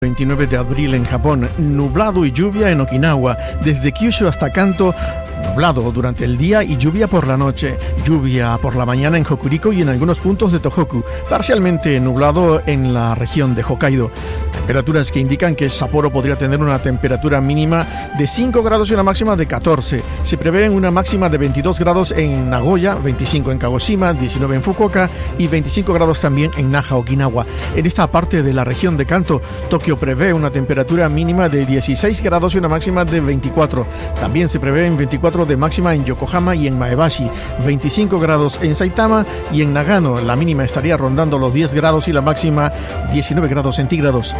29 de abril en Japón, nublado y lluvia en Okinawa, desde Kyushu hasta Kanto, nublado durante el día y lluvia por la noche, lluvia por la mañana en Hokuriku y en algunos puntos de Tohoku, parcialmente nublado en la región de Hokkaido. Temperaturas que indican que Sapporo podría tener una temperatura mínima de 5 grados y una máxima de 14. Se prevé una máxima de 22 grados en Nagoya, 25 en Kagoshima, 19 en Fukuoka y 25 grados también en Naha, Okinawa. En esta parte de la región de Kanto, Tokio prevé una temperatura mínima de 16 grados y una máxima de 24. También se prevé en 24 de máxima en Yokohama y en Maebashi, 25 grados en Saitama y en Nagano. La mínima estaría rondando los 10 grados y la máxima 19 grados centígrados.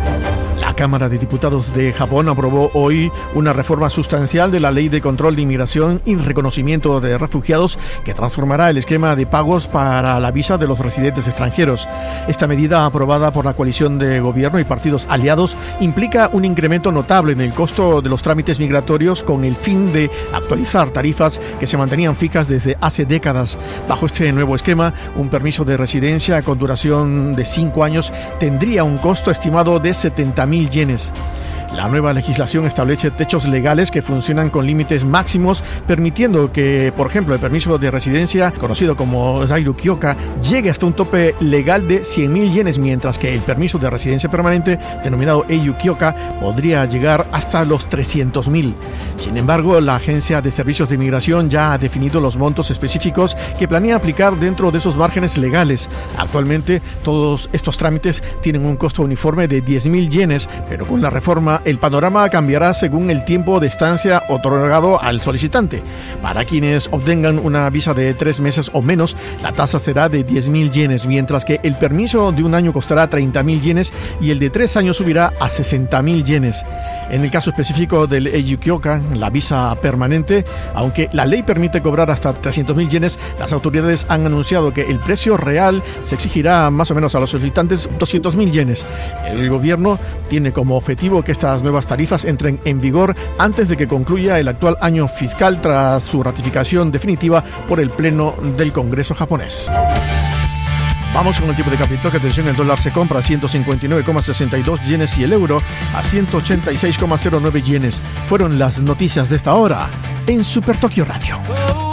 La Cámara de Diputados de Japón aprobó hoy una reforma sustancial de la Ley de Control de Inmigración y Reconocimiento de Refugiados que transformará el esquema de pagos para la visa de los residentes extranjeros. Esta medida, aprobada por la coalición de gobierno y partidos aliados, implica un incremento notable en el costo de los trámites migratorios con el fin de actualizar tarifas que se mantenían fijas desde hace décadas. Bajo este nuevo esquema, un permiso de residencia con duración de 5 años tendría un costo estimado de 70.000 yenes. La nueva legislación establece techos legales que funcionan con límites máximos, permitiendo que, por ejemplo, el permiso de residencia, conocido como Zairu Kyoka, llegue hasta un tope legal de 100.000 yenes, mientras que el permiso de residencia permanente, denominado Eiyu Kyoka, podría llegar hasta los 300.000. Sin embargo, la Agencia de Servicios de Inmigración ya ha definido los montos específicos que planea aplicar dentro de esos márgenes legales. Actualmente, todos estos trámites tienen un costo uniforme de 10.000 yenes, pero con la reforma el panorama cambiará según el tiempo de estancia otorgado al solicitante. Para quienes obtengan una visa de 3 meses o menos, la tasa será de 10.000 yenes, mientras que el permiso de un año costará 30.000 yenes y el de 3 años subirá a 60.000 yenes. En el caso específico del Eiyu Kyoka, la visa permanente, aunque la ley permite cobrar hasta 300.000 yenes, las autoridades han anunciado que el precio real se exigirá más o menos a los solicitantes 200.000 yenes. El gobierno tiene como objetivo que estas nuevas tarifas entren en vigor antes de que concluya el actual año fiscal tras su ratificación definitiva por el Pleno del Congreso japonés. Vamos con el tipo de cambio. Que atención, el dólar se compra a 159,62 yenes y el euro a 186,09 yenes. Fueron las noticias de esta hora en Super Tokio Radio.